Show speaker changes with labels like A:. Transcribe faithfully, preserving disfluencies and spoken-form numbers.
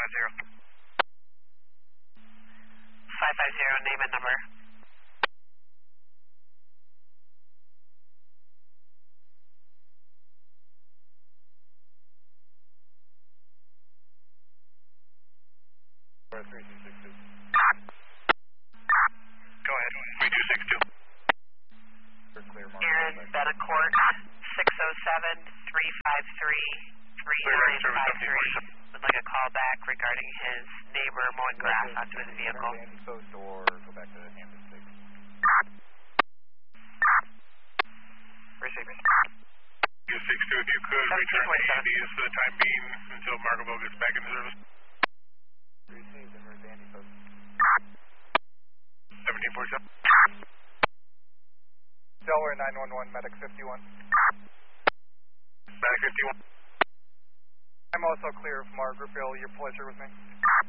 A: five zero.
B: five five zero, name and number.
C: three two six two.
A: Go ahead. three two six two.
B: Aaron Betancourt, six oh seven, three five three, three nine five three. Would like a call back regarding his neighbor mowing grass onto his vehicle.
C: Andy Post or go back to Hampton six.
B: Receiving.
A: two six two, if you could, return to Andy's for the time being until Margaret gets back into service.
C: Received, and where's Andy Post?
A: seventeen forty-seven.
C: Delaware nine one one, Medic fifty-one.
A: Medic fifty-one.
C: I'm also clear of Margaretville. Your pleasure with me.